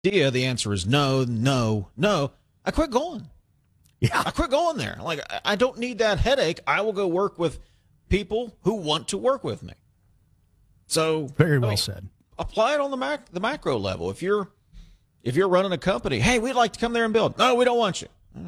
The answer is no, no, no. I quit going. Yeah. I quit going there. Like, I don't need that headache. I will go work with people who want to work with me. So Very well said. Apply it on the macro level. If you're running a company, hey, we'd like to come there and build. No, we don't want you.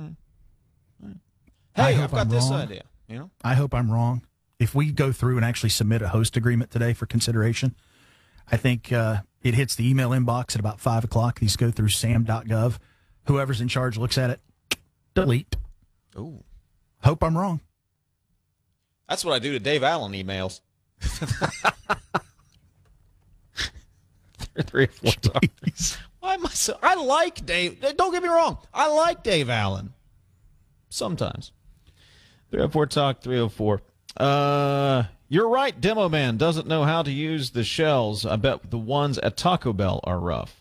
Hey, I've got this idea. You know, I hope I'm wrong. If we go through and actually submit a host agreement today for consideration, I think it hits the email inbox at about 5 o'clock. These go through sam.gov. Whoever's in charge looks at it. Delete. Ooh. Hope I'm wrong. That's what I do to Dave Allen emails. 3 or 4 times. Why am I so? I like Dave. Don't get me wrong. I like Dave Allen. Sometimes. 304 Talk 304. You're right. Demo Man doesn't know how to use the shells. I bet the ones at Taco Bell are rough.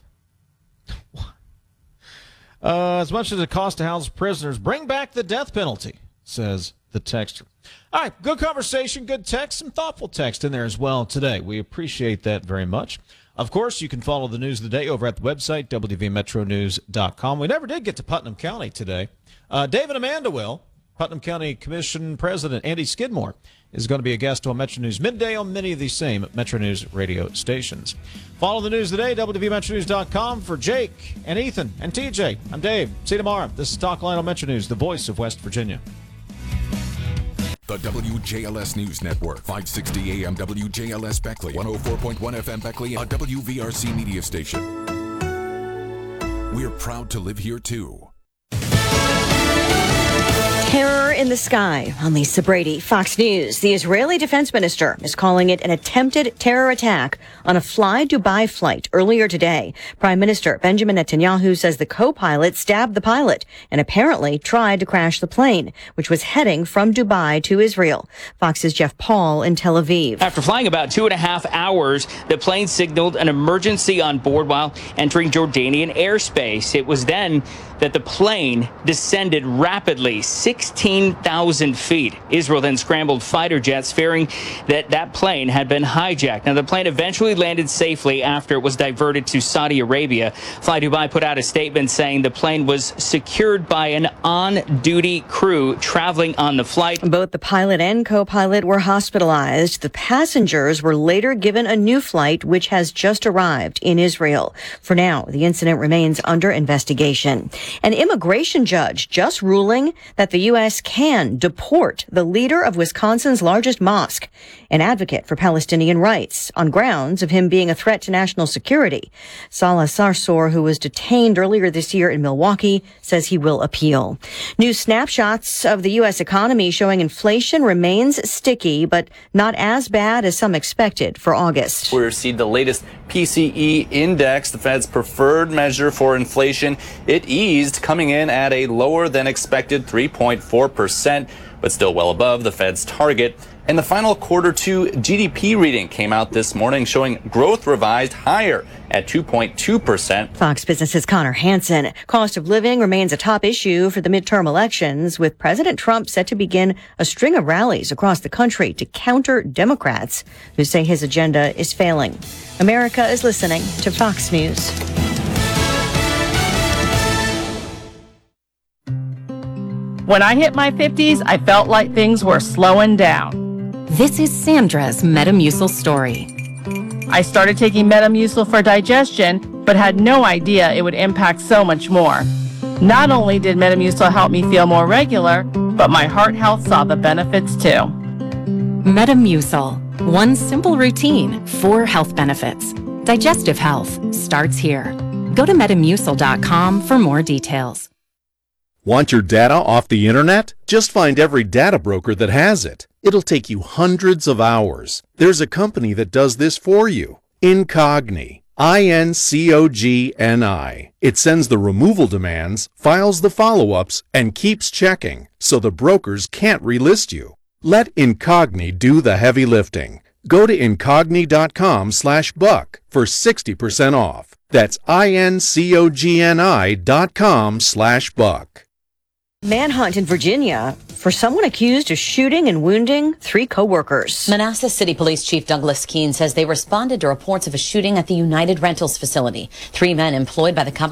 As much as it costs to house prisoners, bring back the death penalty, says the texter. All right, good conversation, good text, some thoughtful text in there as well today. We appreciate that very much. Of course, you can follow the news of the day over at the website, wvmetronews.com. We never did get to Putnam County today. Dave and Amanda will. Putnam County Commission President Andy Skidmore is going to be a guest on Metro News midday on many of these same Metro News radio stations. Follow the news today, wvmetronews.com. For Jake and Ethan and TJ, I'm Dave. See you tomorrow. This is Talk Line on Metro News, the voice of West Virginia. The WJLS News Network, 560 AM WJLS Beckley, 104.1 FM Beckley, a WVRC media station. We're proud to live here, too. Terror in the sky. I'm Lisa Brady, Fox News. The Israeli defense minister is calling it an attempted terror attack on a Fly Dubai flight earlier today. Prime Minister Benjamin Netanyahu says the co-pilot stabbed the pilot and apparently tried to crash the plane, which was heading from Dubai to Israel. Fox's Jeff Paul in Tel Aviv. After flying about 2.5 hours, the plane signaled an emergency on board while entering Jordanian airspace. It was then that the plane descended rapidly, 16,000 feet. Israel then scrambled fighter jets, fearing that that plane had been hijacked. Now, the plane eventually landed safely after it was diverted to Saudi Arabia. Fly Dubai put out a statement saying the plane was secured by an on-duty crew traveling on the flight. Both the pilot and co-pilot were hospitalized. The passengers were later given a new flight, which has just arrived in Israel. For now, the incident remains under investigation. An immigration judge just ruling that the U.S. can deport the leader of Wisconsin's largest mosque, an advocate for Palestinian rights, on grounds of him being a threat to national security. Salah Sarsour, who was detained earlier this year in Milwaukee, says he will appeal. New snapshots of the U.S. economy showing inflation remains sticky, but not as bad as some expected for August. We received the latest PCE index, the Fed's preferred measure for inflation. It eased, coming in at a lower than expected 3.4%, but still well above the Fed's target. And the final quarter 2 GDP reading came out this morning, showing growth revised higher at 2.2%. Fox Business's Connor Hansen. Cost of living remains a top issue for the midterm elections, with President Trump set to begin a string of rallies across the country to counter Democrats who say his agenda is failing. America is listening to Fox News. When I hit my 50s, I felt like things were slowing down. This is Sandra's Metamucil story. I started taking Metamucil for digestion, but had no idea it would impact so much more. Not only did Metamucil help me feel more regular, but my heart health saw the benefits too. Metamucil. One simple routine, 4 health benefits. Digestive health starts here. Go to Metamucil.com for more details. Want your data off the internet? Just find every data broker that has it. It'll take you hundreds of hours. There's a company that does this for you. Incogni. INCOGNI. It sends the removal demands, files the follow-ups, and keeps checking, so the brokers can't relist you. Let Incogni do the heavy lifting. Go to incogni.com/buck for 60% off. That's INCOGNI.com/buck. Manhunt in Virginia for someone accused of shooting and wounding 3 co-workers. Manassas City Police Chief Douglas Keene says they responded to reports of a shooting at the United Rentals facility. 3 men employed by the company